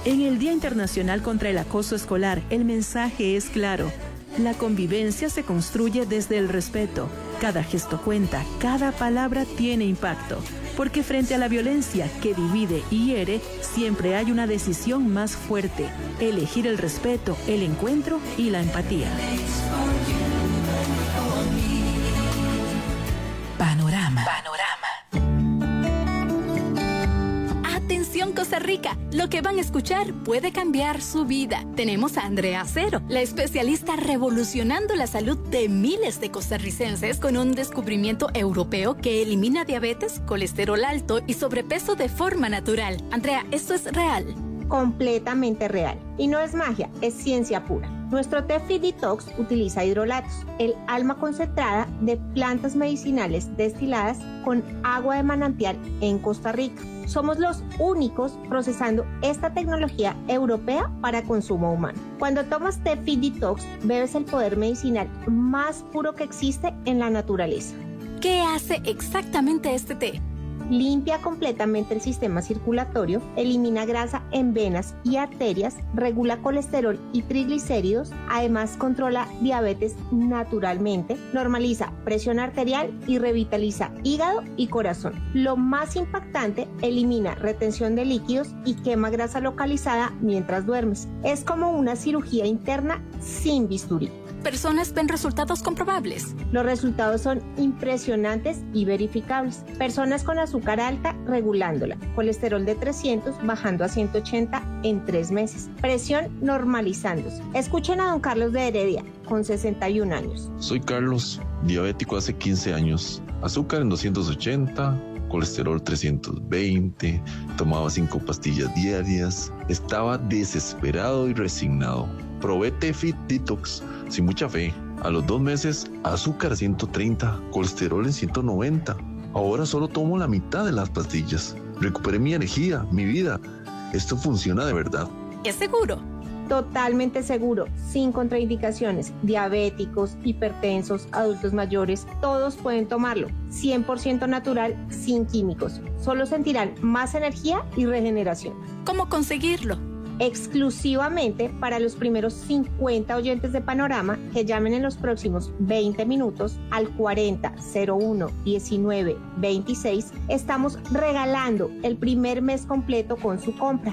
En el Día Internacional contra el Acoso Escolar, el mensaje es claro. La convivencia se construye desde el respeto. Cada gesto cuenta, cada palabra tiene impacto. Porque frente a la violencia que divide y hiere, siempre hay una decisión más fuerte: elegir el respeto, el encuentro y la empatía. Panorama. Atención Costa Rica, lo que van a escuchar puede cambiar su vida. Tenemos a Andrea Acero, la especialista revolucionando la salud de miles de costarricenses con un descubrimiento europeo que elimina diabetes, colesterol alto y sobrepeso de forma natural. Andrea, ¿esto es real? Completamente real. Y no es magia, es ciencia pura. Nuestro té Fit Detox utiliza hidrolatos, el alma concentrada de plantas medicinales destiladas con agua de manantial en Costa Rica. Somos los únicos procesando esta tecnología europea para consumo humano. Cuando tomas té Fit Detox, bebes el poder medicinal más puro que existe en la naturaleza. ¿Qué hace exactamente este té? Limpia completamente el sistema circulatorio, elimina grasa en venas y arterias, regula colesterol y triglicéridos, además controla diabetes naturalmente, normaliza presión arterial y revitaliza hígado y corazón. Lo más impactante, elimina retención de líquidos y quema grasa localizada mientras duermes. Es como una cirugía interna sin bisturí. Personas ven resultados comprobables. Los resultados son impresionantes y verificables. Personas con azúcar alta regulándola, colesterol de 300 bajando a 180 en 3 meses, presión normalizándose. Escuchen a don Carlos de Heredia, con 61 años. Soy Carlos, diabético hace 15 años, azúcar en 280, colesterol 320, tomaba 5 pastillas diarias, estaba desesperado y resignado. Probé té Fit Detox sin mucha fe. A los 2 meses, azúcar 130, colesterol en 190. Ahora solo tomo la mitad de las pastillas. Recuperé mi energía, mi vida. Esto funciona de verdad. ¿Es seguro? Totalmente seguro, sin contraindicaciones. Diabéticos, hipertensos, adultos mayores, todos pueden tomarlo. 100% natural, sin químicos. Solo sentirán más energía y regeneración. ¿Cómo conseguirlo? Exclusivamente para los primeros 50 oyentes de Panorama que llamen en los próximos 20 minutos al 40-01-19-26, estamos regalando el primer mes completo con su compra.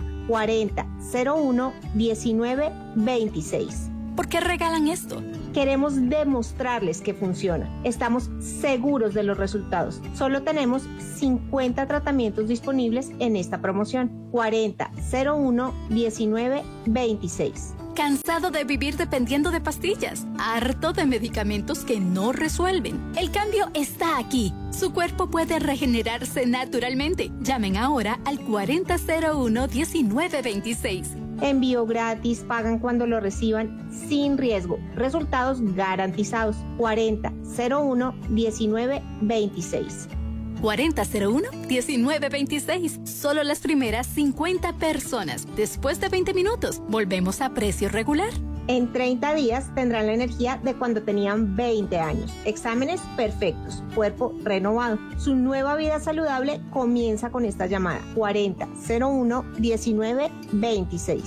40-01-19-26. ¿Por qué regalan esto? Queremos demostrarles que funciona. Estamos seguros de los resultados. Solo tenemos 50 tratamientos disponibles en esta promoción. 40-01-19-26. ¿Cansado de vivir dependiendo de pastillas? ¿Harto de medicamentos que no resuelven? El cambio está aquí. Su cuerpo puede regenerarse naturalmente. Llamen ahora al 40-01-19-26. Envío gratis, pagan cuando lo reciban, sin riesgo. Resultados garantizados. 40-01-19-26. 40-01-19-26. Solo las primeras 50 personas. Después de 20 minutos, volvemos a precio regular. En 30 días tendrán la energía de cuando tenían 20 años. Exámenes perfectos, cuerpo renovado. Su nueva vida saludable comienza con esta llamada. 40-01-19-26.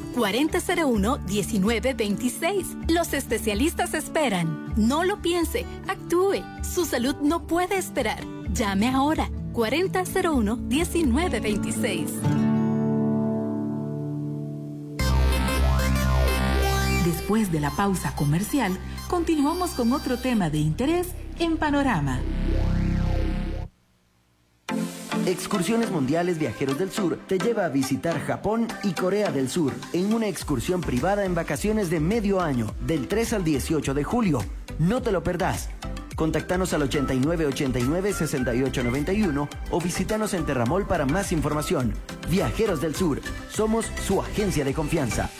40-01-19-26. Los especialistas esperan. No lo piense, actúe. Su salud no puede esperar. Llame ahora. 40-01-19-26. Después de la pausa comercial, continuamos con otro tema de interés en Panorama. Excursiones Mundiales Viajeros del Sur te lleva a visitar Japón y Corea del Sur en una excursión privada en vacaciones de medio año, del 3 al 18 de julio. No te lo perdás. Contactanos al 8989-6891 o visítanos en Terramol para más información. Viajeros del Sur, somos su agencia de confianza.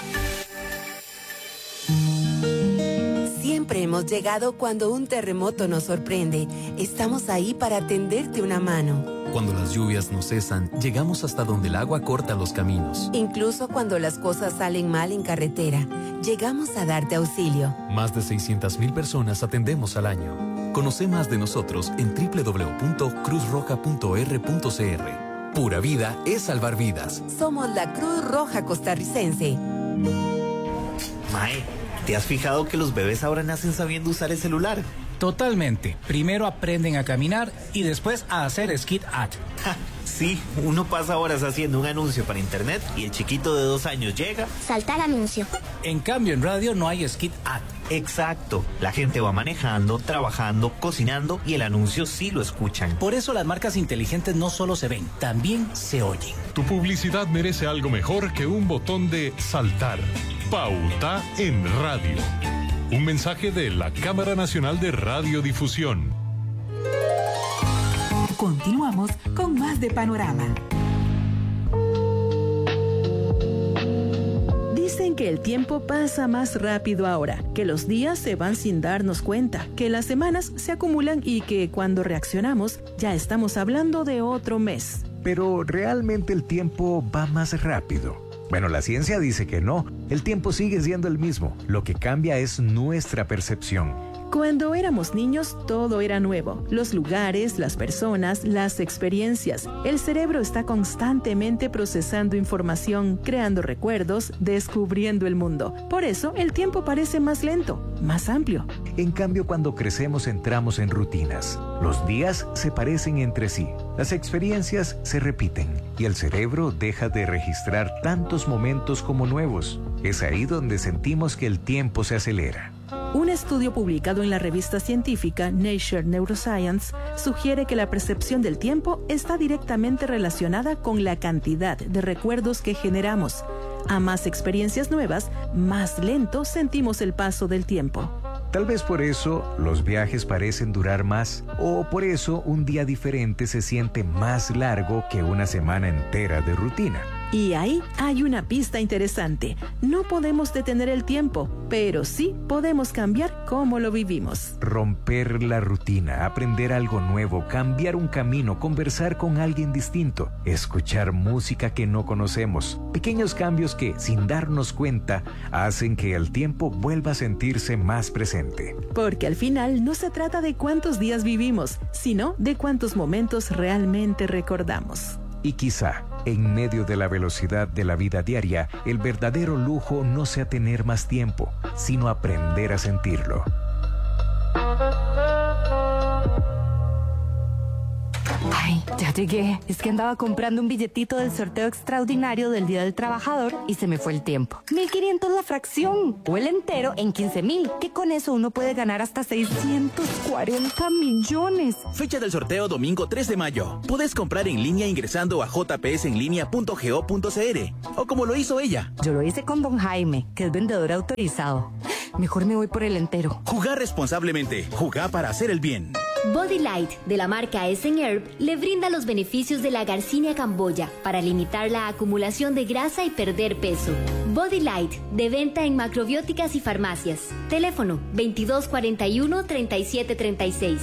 Siempre hemos llegado cuando un terremoto nos sorprende. Estamos ahí para tenderte una mano. Cuando las lluvias no cesan, llegamos hasta donde el agua corta los caminos. Incluso cuando las cosas salen mal en carretera, llegamos a darte auxilio. Más de 600,000 personas atendemos al año. Conoce más de nosotros en www.cruzroja.r.cr. Pura vida es salvar vidas. Somos la Cruz Roja Costarricense. Mae, ¿te has fijado que los bebés ahora nacen sabiendo usar el celular? Totalmente. Primero aprenden a caminar y después a hacer skid at. Sí, uno pasa horas haciendo un anuncio para internet y el chiquito de 2 años llega. Saltar anuncio. En cambio, en radio no hay skid at. Exacto. La gente va manejando, trabajando, cocinando y el anuncio sí lo escuchan. Por eso las marcas inteligentes no solo se ven, también se oyen. Tu publicidad merece algo mejor que un botón de saltar. Pauta en radio. Un mensaje de la Cámara Nacional de Radiodifusión. Continuamos con más de Panorama. Dicen que el tiempo pasa más rápido ahora, que los días se van sin darnos cuenta, que las semanas se acumulan y que cuando reaccionamos ya estamos hablando de otro mes. Pero ¿realmente el tiempo va más rápido? Bueno, la ciencia dice que no, el tiempo sigue siendo el mismo, lo que cambia es nuestra percepción. Cuando éramos niños, todo era nuevo. Los lugares, las personas, las experiencias. El cerebro está constantemente procesando información, creando recuerdos, descubriendo el mundo. Por eso, el tiempo parece más lento, más amplio. En cambio, cuando crecemos entramos en rutinas. Los días se parecen entre sí, las experiencias se repiten y el cerebro deja de registrar tantos momentos como nuevos. Es ahí donde sentimos que el tiempo se acelera. Un estudio publicado en la revista científica Nature Neuroscience sugiere que la percepción del tiempo está directamente relacionada con la cantidad de recuerdos que generamos. A más experiencias nuevas, más lento sentimos el paso del tiempo. Tal vez por eso los viajes parecen durar más, o por eso un día diferente se siente más largo que una semana entera de rutina. Y ahí hay una pista interesante. No podemos detener el tiempo, pero sí podemos cambiar cómo lo vivimos. Romper la rutina, aprender algo nuevo, cambiar un camino, conversar con alguien distinto, escuchar música que no conocemos. Pequeños cambios que, sin darnos cuenta, hacen que el tiempo vuelva a sentirse más presente. Porque al final no se trata de cuántos días vivimos, sino de cuántos momentos realmente recordamos. Y quizá, en medio de la velocidad de la vida diaria, el verdadero lujo no sea tener más tiempo, sino aprender a sentirlo. Ay, ya llegué. Es que andaba comprando un billetito del sorteo extraordinario del Día del Trabajador y se me fue el tiempo. 1.500 la fracción o el entero en 15,000, que con eso uno puede ganar hasta 640 millones. Fecha del sorteo domingo 3 de mayo. Puedes comprar en línea ingresando a jpsenlinea.go.cr o como lo hizo ella. Yo lo hice con don Jaime, que es vendedor autorizado. Mejor me voy por el entero. Jugar responsablemente. Jugar para hacer el bien. Body Light, de la marca Essen Herb, le brinda los beneficios de la Garcinia camboya para limitar la acumulación de grasa y perder peso. Body Light, de venta en macrobióticas y farmacias. Teléfono 2241-3736.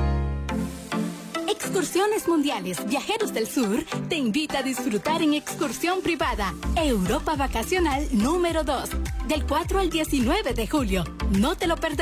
Excursiones Mundiales Viajeros del Sur te invita a disfrutar en excursión privada Europa Vacacional número 2, del 4 al 19 de julio. No te lo perdas.